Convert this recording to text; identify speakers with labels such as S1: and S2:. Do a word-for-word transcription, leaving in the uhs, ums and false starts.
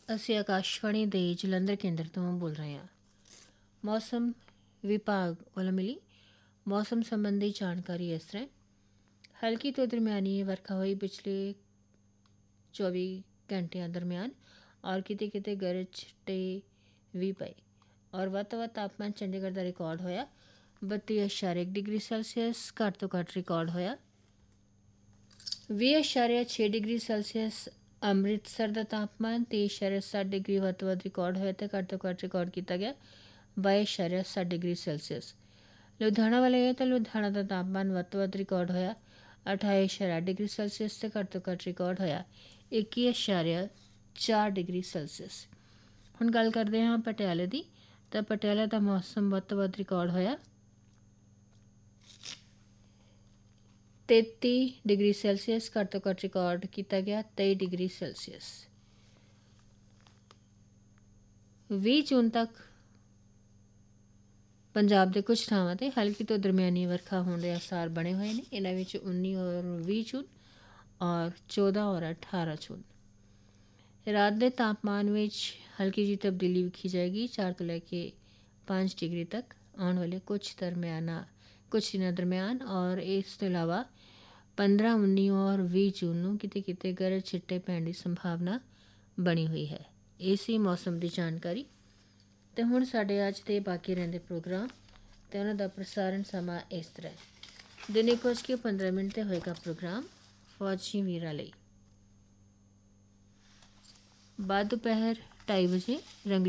S1: ਅਸੀਂ ਆਕਾਸ਼ਵਾਣੀ ਦੇ ਜਲੰਧਰ ਕੇਂਦਰ ਤੋਂ ਬੋਲ ਰਹੇ ਹਾਂ। ਮੌਸਮ ਵਿਭਾਗ ਵੱਲੋਂ ਮਿਲੀ ਮੌਸਮ ਸੰਬੰਧੀ ਜਾਣਕਾਰੀ ਇਸ ਤਰ੍ਹਾਂ। ਹਲਕੀ ਤੋਂ ਦਰਮਿਆਨੀ ਵਰਖਾ ਹੋਈ ਪਿਛਲੇ ਚੌਵੀ ਘੰਟਿਆਂ ਦਰਮਿਆਨ ਔਰ ਕਿਤੇ ਕਿਤੇ ਗਰਜ ਤੇ ਵੀ ਪਈ ਔਰ ਵੱਧ ਤੋਂ ਵੱਧ ਤਾਪਮਾਨ ਚੰਡੀਗੜ੍ਹ ਦਾ ਰਿਕਾਰਡ ਹੋਇਆ ਬੱਤੀ ਇਸ਼ਾਰੇ ਇੱਕ ਡਿਗਰੀ ਸੈਲਸੀਅਸ, ਘੱਟ ਤੋਂ ਘੱਟ ਰਿਕਾਰਡ ਹੋਇਆ ਵੀਹ ਇਸ਼ਾਰੇ ਛੇ ਡਿਗਰੀ ਸੈਲਸੀਅਸ। ਅੰਮ੍ਰਿਤਸਰ ਦਾ ਤਾਪਮਾਨ ਤੇਈ ਇਸ਼ਾਰੇ ਸੱਤ ਡਿਗਰੀ ਵੱਧ ਤੋਂ ਵੱਧ ਰਿਕਾਰਡ ਹੋਇਆ ਅਤੇ ਘੱਟ ਤੋਂ ਘੱਟ ਰਿਕਾਰਡ ਕੀਤਾ ਗਿਆ ਬਾਈ ਇਸ਼ਾਰੇ ਸੱਤ ਡਿਗਰੀ ਸੈਲਸੀਅਸ। ਲੁਧਿਆਣਾ ਵਾਲੇ ਹੈ ਤਾਂ ਲੁਧਿਆਣਾ ਦਾ ਤਾਪਮਾਨ ਵੱਧ ਤੋਂ ਵੱਧ ਰਿਕਾਰਡ ਹੋਇਆ ਅਠਾਈ ਇਸ਼ਾਰਾ ਡਿਗਰੀ ਸੈਲਸੀਅਸ ਅਤੇ ਘੱਟ ਤੋਂ ਘੱਟ ਰਿਕਾਰਡ ਹੋਇਆ ਇੱਕੀ ਇਸ਼ਾਰਿਆ ਚਾਰ ਡਿਗਰੀ ਸੈਲਸੀਅਸ। ਹੁਣ ਗੱਲ ਕਰਦੇ ਹਾਂ ਪਟਿਆਲੇ ਦੀ, ਤਾਂ ਪਟਿਆਲਾ ਦਾ ਮੌਸਮ ਵੱਧ ਤੋਂ ਵੱਧ ਰਿਕਾਰਡ ਹੋਇਆ ਤੇਤੀ ਡਿਗਰੀ ਸੈਲਸੀਅਸ, ਘੱਟ ਤੋਂ ਘੱਟ ਰਿਕਾਰਡ ਕੀਤਾ ਗਿਆ ਤੇਈ ਡਿਗਰੀ ਸੈਲਸੀਅਸ। ਵੀਹ ਜੂਨ ਤੱਕ ਪੰਜਾਬ ਦੇ ਕੁਝ ਥਾਵਾਂ 'ਤੇ ਹਲਕੀ ਤੋਂ ਦਰਮਿਆਨੀ ਵਰਖਾ ਹੋਣ ਦੇ ਆਸਾਰ ਬਣੇ ਹੋਏ ਨੇ। ਇਹਨਾਂ ਵਿੱਚ ਉੱਨੀ ਔਰ ਵੀਹ ਜੂਨ ਔਰ ਚੌਦਾਂ ਔਰ ਅਠਾਰਾਂ ਜੂਨ। ਰਾਤ ਦੇ ਤਾਪਮਾਨ ਵਿੱਚ ਹਲਕੀ ਜਿਹੀ ਤਬਦੀਲੀ ਵੇਖੀ ਜਾਏਗੀ ਚਾਰ ਤੋਂ ਲੈ ਕੇ ਪੰਜ ਡਿਗਰੀ ਤੱਕ ਆਉਣ ਵਾਲੇ ਕੁਛ ਦਰਮਿਆਨਾ ਕੁਛ ਦਿਨਾਂ ਦਰਮਿਆਨ। ਔਰ ਇਸ ਤੋਂ ਇਲਾਵਾ ਪੰਦਰਾਂ ਉੱਨੀ ਔਰ ਵੀਹ ਜੂਨ ਨੂੰ ਕਿਤੇ ਕਿਤੇ ਗਰਜ ਛਿੱਟੇ ਪੈਣ ਦੀ ਸੰਭਾਵਨਾ ਬਣੀ ਹੋਈ ਹੈ। ਇਹ ਸੀ ਮੌਸਮ ਦੀ ਜਾਣਕਾਰੀ। ਅਤੇ ਹੁਣ ਸਾਡੇ ਅੱਜ ਦੇ ਬਾਕੀ ਰਹਿੰਦੇ ਪ੍ਰੋਗਰਾਮ ਅਤੇ ਉਹਨਾਂ ਦਾ ਪ੍ਰਸਾਰਣ ਸਮਾਂ ਇਸ ਤਰ੍ਹਾਂ। ਦਿਨ ਇੱਕ ਵੱਜ ਕੇ ਪੰਦਰਾਂ ਮਿੰਟ 'ਤੇ ਹੋਏਗਾ ਪ੍ਰੋਗਰਾਮ ਫੌਜੀ ਵੀਰਾਂ ਲਈ। ਬਾਅਦ ਦੁਪਹਿਰ ਢਾਈ ਵਜੇ ਰੰਗਲੀ